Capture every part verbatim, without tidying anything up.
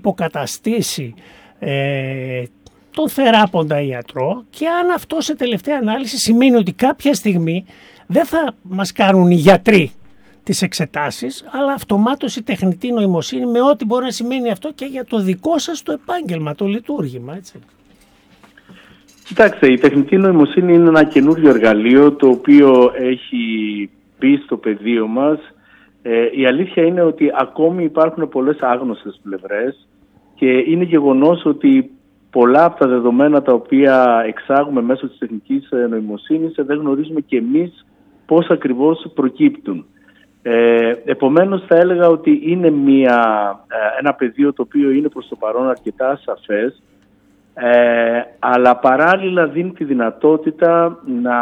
υποκαταστήσει ε, τον θεράποντα ιατρό, και αν αυτό σε τελευταία ανάλυση σημαίνει ότι κάποια στιγμή δεν θα μας κάνουν οι γιατροί τις εξετάσεις, αλλά αυτομάτως η τεχνητή νοημοσύνη, με ό,τι μπορεί να σημαίνει αυτό και για το δικό σας το επάγγελμα, το λειτουργήμα, έτσι. Κοιτάξτε, η τεχνητή νοημοσύνη είναι ένα καινούριο εργαλείο το οποίο έχει μπει στο πεδίο μας. Ε, η αλήθεια είναι ότι ακόμη υπάρχουν πολλές άγνωστες πλευρές και είναι γεγονός ότι πολλά από τα δεδομένα τα οποία εξάγουμε μέσω της τεχνητής νοημοσύνης δεν γνωρίζουμε και εμείς πώς ακριβώς προκύπτουν. Ε, επομένως θα έλεγα ότι είναι μια, ένα πεδίο το οποίο είναι προς το παρόν αρκετά σαφές, ε, αλλά παράλληλα δίνει τη δυνατότητα να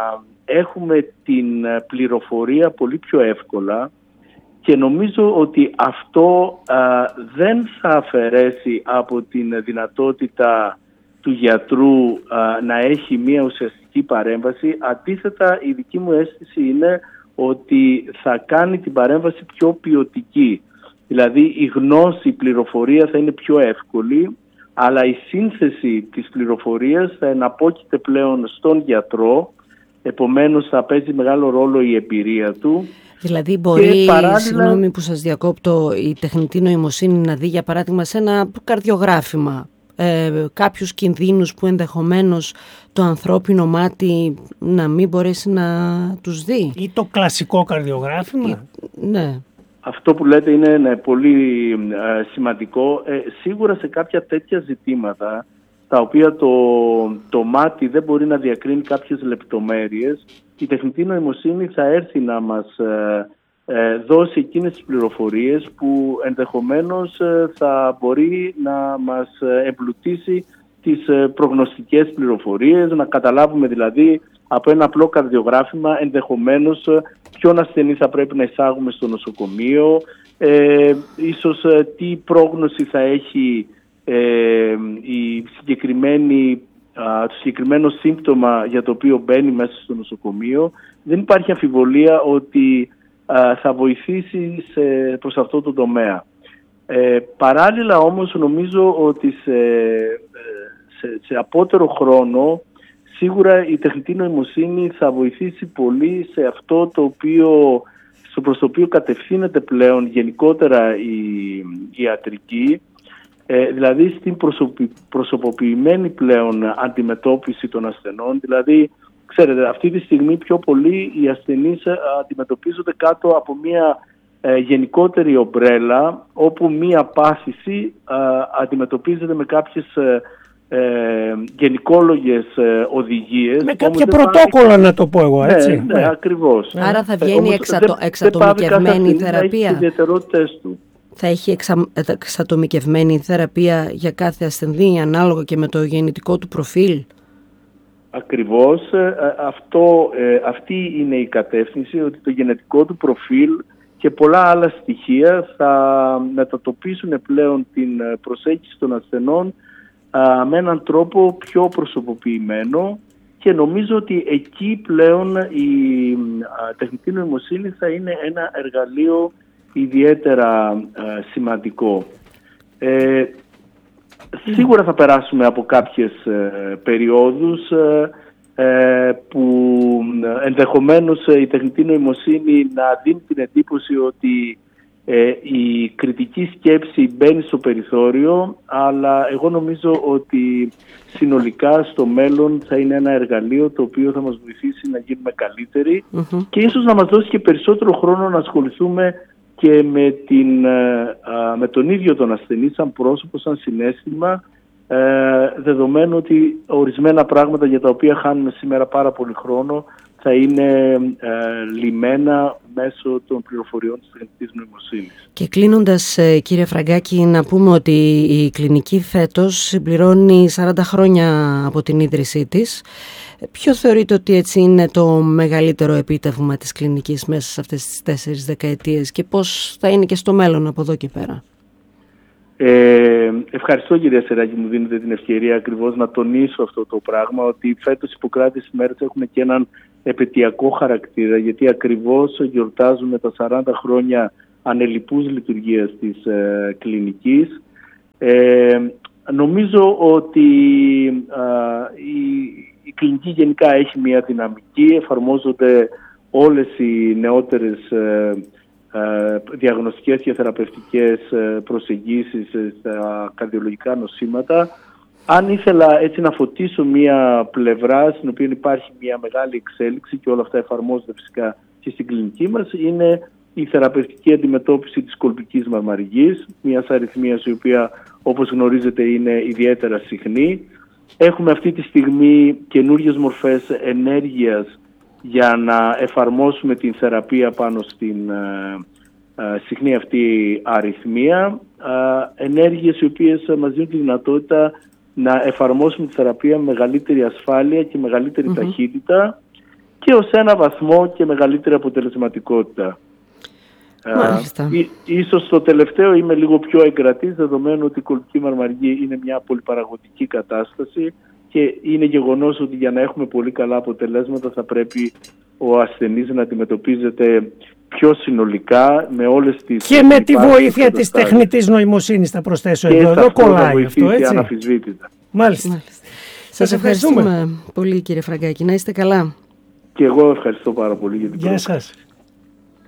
έχουμε την πληροφορία πολύ πιο εύκολα, και νομίζω ότι αυτό α, δεν θα αφαιρέσει από την δυνατότητα του γιατρού α, να έχει μια ουσιαστική παρέμβαση. Αντίθετα, η δική μου αίσθηση είναι ότι θα κάνει την παρέμβαση πιο ποιοτική. Δηλαδή η γνώση, η πληροφορία θα είναι πιο εύκολη, αλλά η σύνθεση της πληροφορίας θα εναπόκειται πλέον στον γιατρό, επομένως θα παίζει μεγάλο ρόλο η εμπειρία του. Δηλαδή μπορεί, παράλληλα... συγγνώμη που σας διακόπτω, η τεχνητή νοημοσύνη να δει για παράδειγμα σε ένα καρδιογράφημα ε, κάποιους κινδύνους που ενδεχομένως το ανθρώπινο μάτι να μην μπορέσει να τους δει. Ή το κλασικό καρδιογράφημα. Ή, ναι. Αυτό που λέτε είναι ναι, πολύ ε, σημαντικό. Ε, σίγουρα σε κάποια τέτοια ζητήματα, τα οποία το, το μάτι δεν μπορεί να διακρίνει κάποιες λεπτομέρειες, η τεχνητή νοημοσύνη θα έρθει να μας ε, ε, δώσει εκείνες τις πληροφορίες που ενδεχομένως ε, θα μπορεί να μας εμπλουτίσει τις ε, προγνωστικές πληροφορίες, να καταλάβουμε δηλαδή από ένα απλό καρδιογράφημα ενδεχομένως ποιον ασθενή θα πρέπει να εισάγουμε στο νοσοκομείο, ε, ίσως ε, τι πρόγνωση θα έχει ε, η συγκεκριμένη, α, το συγκεκριμένο σύμπτωμα για το οποίο μπαίνει μέσα στο νοσοκομείο. Δεν υπάρχει αμφιβολία ότι α, θα βοηθήσει σε, προς αυτό το τομέα. Ε, παράλληλα όμως νομίζω ότι σε, σε, σε απότερο χρόνο σίγουρα η τεχνητή νοημοσύνη θα βοηθήσει πολύ σε αυτό το οποίο, στο προς το οποίο κατευθύνεται πλέον γενικότερα η, η ιατρική, ε, δηλαδή στην προσωπι, προσωποποιημένη πλέον αντιμετώπιση των ασθενών. Δηλαδή, ξέρετε, αυτή τη στιγμή πιο πολύ οι ασθενείς αντιμετωπίζονται κάτω από μια ε, γενικότερη ομπρέλα, όπου μια πάθηση ε, αντιμετωπίζεται με κάποιες ε, Ε, γενικόλογες ε, οδηγίες. Με κάποια πρωτόκολλα πάει... να το πω εγώ, έτσι. Ναι, ναι, ναι. Ακριβώς. Άρα θα βγαίνει ε, εξατο... εξατομικευμένη θεραπεία. Θα έχει του. Θα έχει εξα... εξατομικευμένη θεραπεία για κάθε ασθενή ανάλογα και με το γεννητικό του προφίλ. Ακριβώς. Ε, αυτό, ε, αυτή είναι η κατεύθυνση, ότι το γενετικό του προφίλ και πολλά άλλα στοιχεία θα μετατοπίσουν πλέον την προσέγγιση των ασθενών με έναν τρόπο πιο προσωποποιημένο, και νομίζω ότι εκεί πλέον η τεχνητή νοημοσύνη θα είναι ένα εργαλείο ιδιαίτερα σημαντικό. Ε, σίγουρα θα περάσουμε από κάποιες ε, περιόδους ε, που ενδεχομένως η τεχνητή νοημοσύνη να δίνει την εντύπωση ότι Ε, η κριτική σκέψη μπαίνει στο περιθώριο, αλλά εγώ νομίζω ότι συνολικά στο μέλλον θα είναι ένα εργαλείο το οποίο θα μας βοηθήσει να γίνουμε καλύτεροι mm-hmm. και ίσως να μας δώσει και περισσότερο χρόνο να ασχοληθούμε και με, την, α, με τον ίδιο τον ασθενή σαν πρόσωπο, σαν συναίσθημα, ε, δεδομένου ότι ορισμένα πράγματα για τα οποία χάνουμε σήμερα πάρα πολύ χρόνο θα είναι ε, λυμμένα μέσω των πληροφοριών της τεχνητής νοημοσύνης. Και κλείνοντας, κύριε Φραγκάκη, να πούμε ότι η κλινική φέτος συμπληρώνει σαράντα χρόνια από την ίδρυσή της. Ποιο θεωρείτε ότι έτσι είναι το μεγαλύτερο επίτευγμα της κλινικής μέσα σε αυτές τις τέσσερις δεκαετίες και πώς θα είναι και στο μέλλον από εδώ και πέρα? Ε, ευχαριστώ, κυρία Σεράκη, μου δίνετε την ευκαιρία ακριβώς να τονίσω αυτό το πράγμα, ότι φέτος οι Ιπποκράτης ημέρες έχουν και έναν επαιτειακό χαρακτήρα, γιατί ακριβώς γιορτάζουμε τα σαράντα χρόνια ανελιπούς λειτουργίας της ε, κλινικής. Ε, νομίζω ότι α, η, η κλινική γενικά έχει μια δυναμική, εφαρμόζονται όλες οι νεότερες ε, ε, διαγνωστικές και θεραπευτικές προσεγγίσεις στα καρδιολογικά νοσήματα. Αν ήθελα έτσι να φωτίσω μια πλευρά στην οποία υπάρχει μια μεγάλη εξέλιξη και όλα αυτά εφαρμόζονται φυσικά και στην κλινική μας, είναι η θεραπευτική αντιμετώπιση της κολπικής μαρμαριγής, μιας αρρυθμίας η οποία, όπως γνωρίζετε, είναι ιδιαίτερα συχνή. Έχουμε αυτή τη στιγμή καινούργιες μορφές ενέργειας για να εφαρμόσουμε την θεραπεία πάνω στην ε, ε, συχνή αυτή αρρυθμία. Ε, ενέργειες οι οποίες μας δίνουν τη δυνατότητα να εφαρμόσουμε τη θεραπεία με μεγαλύτερη ασφάλεια και μεγαλύτερη mm-hmm. ταχύτητα και ως ένα βαθμό και μεγαλύτερη αποτελεσματικότητα. Μάλιστα. Εί, ίσως στο τελευταίο είμαι λίγο πιο εγκρατής, δεδομένου ότι η κολπική μαρμαργή είναι μια πολυπαραγωγική κατάσταση και είναι γεγονός ότι για να έχουμε πολύ καλά αποτελέσματα θα πρέπει ο ασθενής να αντιμετωπίζεται πιο συνολικά με όλες τις... Και με τη βοήθεια της τεχνητής νοημοσύνης θα προσθέσω εδώ. Εδώ κολλάει αυτό, έτσι. Αναφυσβήτητα. Μάλιστα. Μάλιστα. Σας ευχαριστούμε πολύ, κύριε Φραγκάκη. Να είστε καλά. Και εγώ ευχαριστώ πάρα πολύ για την Γεια σας.